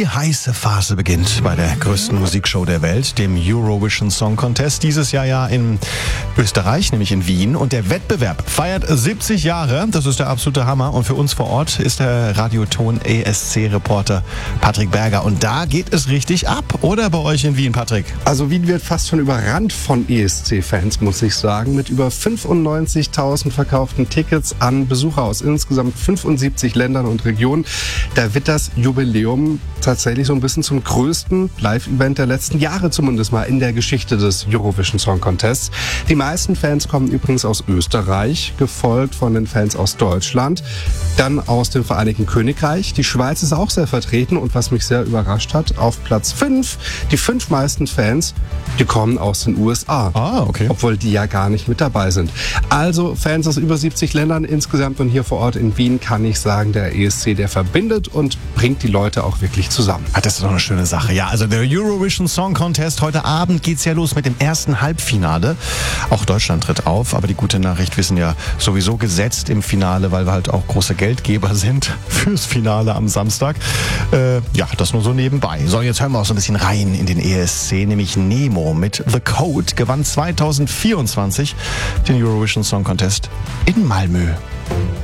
Die heiße Phase beginnt bei der größten Musikshow der Welt, dem Eurovision Song Contest. Dieses Jahr ja in Österreich, nämlich in Wien. Und der Wettbewerb feiert 70 Jahre. Das ist der absolute Hammer. Und für uns vor Ort ist der Radioton ESC-Reporter Patrick Berger. Und da geht es richtig ab, oder bei euch in Wien, Patrick? Also Wien wird fast schon überrannt von ESC-Fans, muss ich sagen. Mit über 95.000 verkauften Tickets an Besucher aus insgesamt 75 Ländern und Regionen. Da wird das Jubiläum tatsächlich so ein bisschen zum größten Live-Event der letzten Jahre zumindest mal in der Geschichte des Eurovision Song Contests. Die meisten Fans kommen übrigens aus Österreich, gefolgt von den Fans aus Deutschland, dann aus dem Vereinigten Königreich. Die Schweiz ist auch sehr vertreten und was mich sehr überrascht hat, auf Platz 5, die 5 meisten Fans, die kommen aus den USA. Okay. Obwohl die ja gar nicht mit dabei sind. Also Fans aus über 70 Ländern insgesamt und hier vor Ort in Wien kann ich sagen, der ESC, der verbindet und bringt die Leute auch wirklich zusammen. Das ist doch eine schöne Sache. Ja, also der Eurovision Song Contest. Heute Abend geht's ja los mit dem ersten Halbfinale. Auch Deutschland tritt auf, aber die gute Nachricht, wir sind ja sowieso gesetzt im Finale, weil wir halt auch große Geldgeber sind fürs Finale am Samstag. Ja, das nur so nebenbei. So, jetzt hören wir auch so ein bisschen rein in den ESC, nämlich Nemo mit The Code gewann 2024 den Eurovision Song Contest in Malmö.